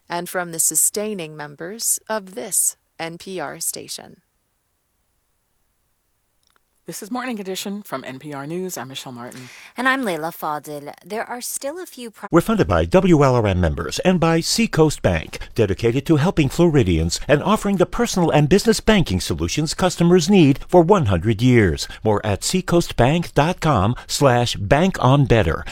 and from the sustaining members of this NPR station. This is Morning Edition from NPR News. I'm Michelle Martin. And I'm Leila Fadil. There are still a few... We're funded by WLRM members and by Seacoast Bank, dedicated to helping Floridians and offering the personal and business banking solutions customers need for 100 years. More at seacoastbank.com/bankonbetter.